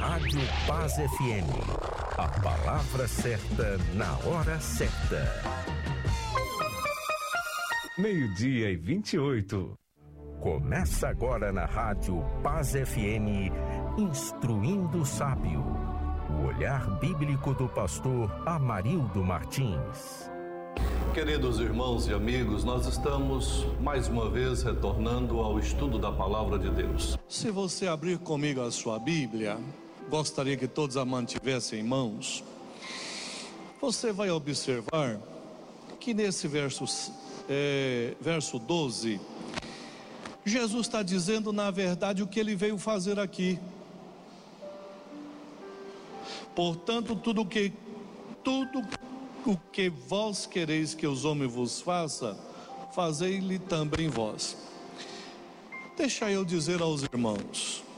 Rádio Paz FM. A palavra certa na hora certa. 12:28. Começa agora na Rádio Paz FM, Instruindo o Sábio. O olhar bíblico do pastor Amarildo Martins. Queridos irmãos e amigos, nós estamos mais uma vez retornando ao estudo da Palavra de Deus. Se você abrir comigo a sua Bíblia, gostaria que todos a mantivessem em mãos. Você vai observar que nesse verso 12, Jesus está dizendo na verdade o que ele veio fazer aqui. Portanto, tudo o que vós quereis que os homens vos façam, fazei-lhe também vós. Deixa eu dizer aos irmãos,